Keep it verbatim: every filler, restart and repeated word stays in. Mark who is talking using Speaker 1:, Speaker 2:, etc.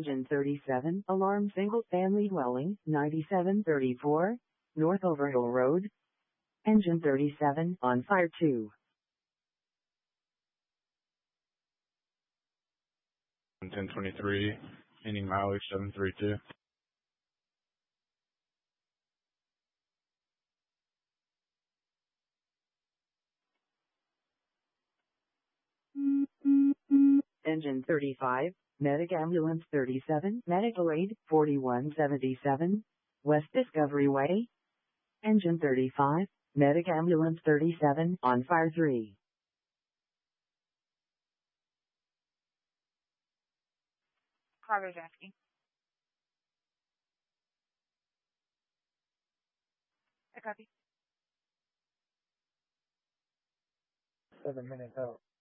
Speaker 1: Engine thirty-seven, alarm single-family dwelling, ninety-seven thirty-four, North Overhill Road. Engine thirty-seven, on fire two.
Speaker 2: ten twenty-three, meaning mileage seven three two.
Speaker 1: Engine thirty-five, Medic Ambulance thirty-seven, Medical Aid forty-one seventy-seven, West Discovery Way. Engine thirty-five, Medic Ambulance thirty-seven, on fire three.
Speaker 3: Carver's asking. I copy.
Speaker 4: Seven minutes out.